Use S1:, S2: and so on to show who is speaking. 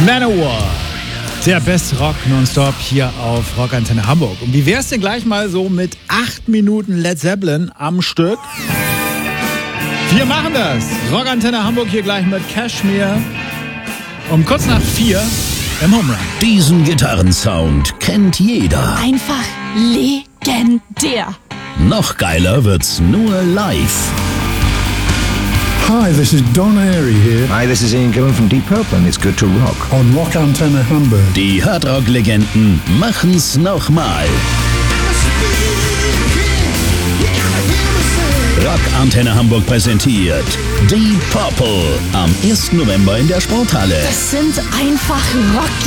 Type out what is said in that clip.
S1: Manowar, der beste Rock nonstop hier auf Rockantenne Hamburg. Und wie wär's denn gleich mal so mit 8 Minuten Led Zeppelin am Stück? Wir machen das. Rockantenne Hamburg hier gleich mit Kashmir um kurz nach 4 im Home Run.
S2: Diesen Gitarrensound kennt jeder.
S3: Einfach legendär.
S2: Noch geiler wird's nur live.
S4: Hi, this is Don Airey here
S5: Hi, this is Ian Gillan from Deep Purple and it's good to rock.
S4: on Rockantenne Hamburg.
S2: Die Hardrock-Legenden machen's nochmal. Rockantenne Hamburg präsentiert Deep Purple am 1. November in der Sporthalle.
S3: Das sind einfach Rock.